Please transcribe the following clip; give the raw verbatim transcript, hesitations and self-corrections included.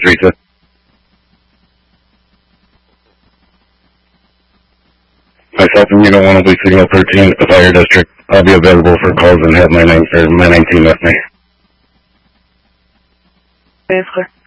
Teresa. Myself and Unit one will be Signal thirteen at the fire district. I'll be available for calls and have my nine, or my nineteen with me. It's clear.